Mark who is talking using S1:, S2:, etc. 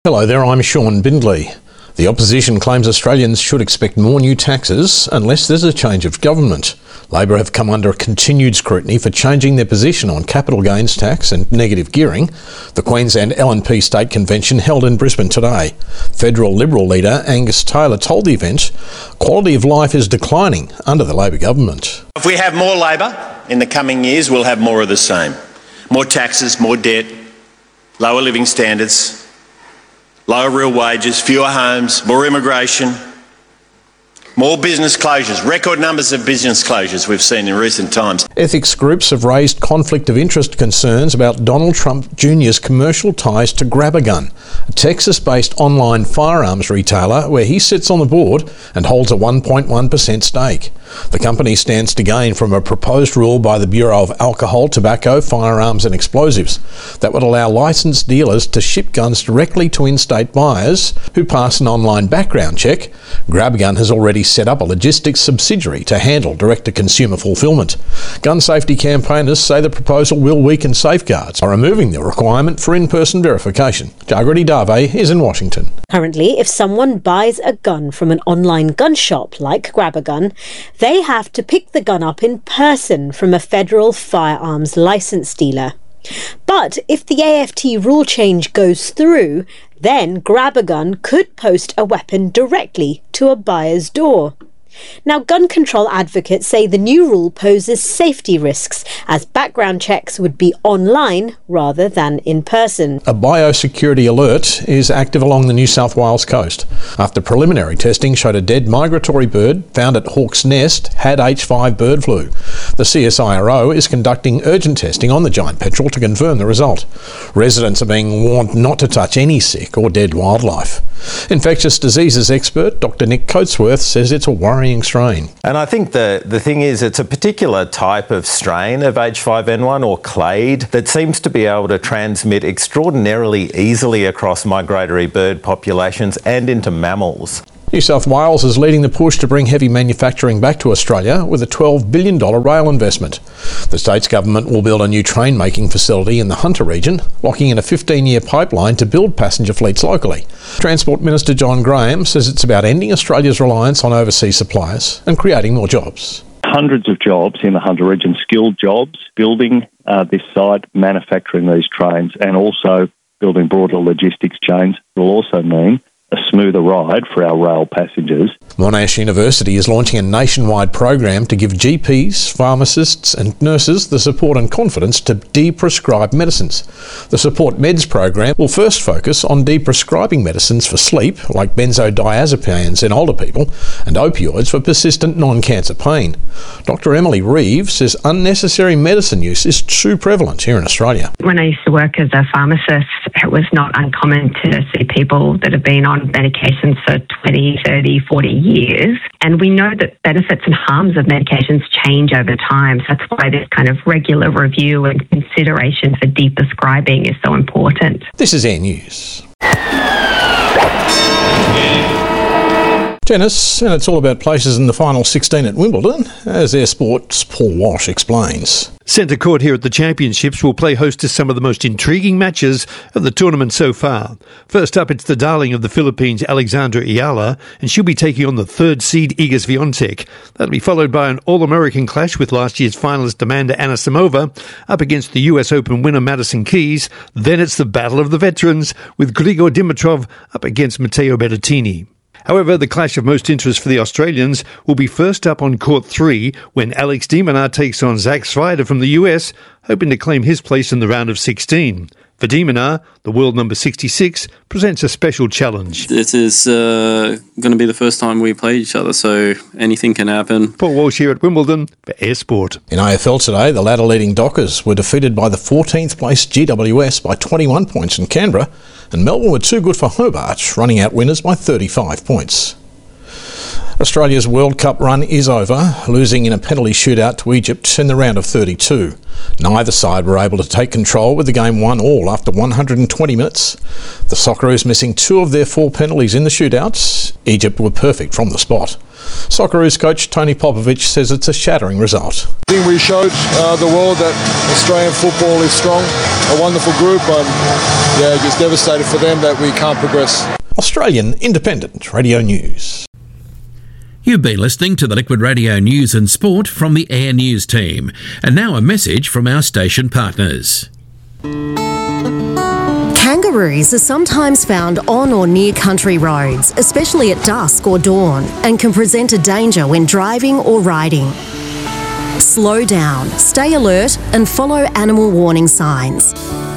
S1: Hello there, I'm Sean Bindley. The opposition claims Australians should expect more new taxes unless there's a change of government. Labor have come under continued scrutiny for changing their position on capital gains tax and negative gearing. The Queensland LNP State Convention held in Brisbane today. Federal Liberal leader Angus Taylor told the event quality of life is declining under the Labor government.
S2: If we have more Labor in the coming years, we'll have more of the same. More taxes, more debt, lower living standards, lower real wages, fewer homes, more immigration, more business closures, record numbers of business closures we've seen in recent times.
S1: Ethics groups have raised conflict of interest concerns about Donald Trump Jr.'s commercial ties to Grab-A-Gun, a Texas-based online firearms retailer where he sits on the board and holds a 1.1% stake. The company stands to gain from a proposed rule by the Bureau of Alcohol, Tobacco, Firearms and Explosives that would allow licensed dealers to ship guns directly to in-state buyers who pass an online background check. Grab-A-Gun has already set up a logistics subsidiary to handle direct-to-consumer fulfilment. Gun safety campaigners say the proposal will weaken safeguards by removing the requirement for in-person verification. Jagrati Dave is in Washington.
S3: Currently, if someone buys a gun from an online gun shop like Grab-A-Gun, they have to pick the gun up in person from a federal firearms license dealer. But if the AFT rule change goes through, then Grab-A-Gun could post a weapon directly to a buyer's door. Now, gun control advocates say the new rule poses safety risks, as background checks would be online rather than in person.
S1: A biosecurity alert is active along the New South Wales coast after preliminary testing showed a dead migratory bird found at Hawke's Nest had H5 bird flu. The CSIRO is conducting urgent testing on the giant petrel to confirm the result. Residents are being warned not to touch any sick or dead wildlife. Infectious diseases expert Dr. Nick Coatsworth says it's a worrying strain.
S4: And I think the thing is it's a particular type of strain of H5N1 or clade that seems to be able to transmit extraordinarily easily across migratory bird populations and into mammals.
S1: New South Wales is leading the push to bring heavy manufacturing back to Australia with a $12 billion rail investment. The state's government will build a new train-making facility in the Hunter region, locking in a 15-year pipeline to build passenger fleets locally. Transport Minister John Graham says it's about ending Australia's reliance on overseas suppliers and creating more jobs.
S5: Hundreds of jobs in the Hunter region, skilled jobs, building this site, manufacturing these trains, and also building broader logistics chains will also mean a smoother ride for our rail passengers. Monash University is launching a nationwide program to give GPs, pharmacists and nurses the support and confidence to de-prescribe medicines. The Support Meds program will first focus on de-prescribing medicines for sleep, like benzodiazepines in older people, and opioids for persistent non-cancer pain. Dr. Emily Reeve says unnecessary medicine use is too prevalent here in Australia.
S6: When I used to work as a pharmacist, it was not uncommon to see people that have been on medications for 20, 30, 40 years. And we know that benefits and harms of medications change over time. So that's why this kind of regular review and consideration for de-prescribing is so important.
S1: This is Air News. Tennis, and it's all about places in the final 16 at Wimbledon, as Air Sport's Paul Walsh explains.
S7: Centre Court here at the Championships will play host to some of the most intriguing matches of the tournament so far. First up, it's the darling of the Philippines, Alexandra Ayala, and she'll be taking on the third seed Iga Swiatek. That'll be followed by an All-American clash with last year's finalist Amanda Anisimova up against the US Open winner Madison Keys. Then it's the battle of the veterans with Grigor Dimitrov up against Matteo Berrettini. However, the clash of most interest for the Australians will be first up on Court 3 when Alex de Minaur takes on Zach Zwider from the US, hoping to claim his place in the round of 16. For de Minaur, the world number 66 presents a special challenge.
S8: This is going to be the first time we play each other, so anything can happen.
S7: Paul Walsh here at Wimbledon for Air Sport.
S1: In AFL today, the ladder-leading Dockers were defeated by the 14th place GWS by 21 points in Canberra, and Melbourne were too good for Hobart, running out winners by 35 points. Australia's World Cup run is over, losing in a penalty shootout to Egypt in the round of 32. Neither side were able to take control with the game 1-1 after 120 minutes. The Socceroos missing 2 of their 4 penalties in the shootouts. Egypt were perfect from the spot. Socceroos coach Tony Popovic says it's a shattering result.
S9: I think we showed the world that Australian football is strong, a wonderful group, and just devastated for them that we can't progress.
S1: Australian Independent Radio News.
S10: You've been listening to the Liquid Radio News and Sport from the Air News team. And now a message from our station partners.
S11: Kangaroos are sometimes found on or near country roads, especially at dusk or dawn, and can present a danger when driving or riding. Slow down, stay alert, and follow animal warning signs.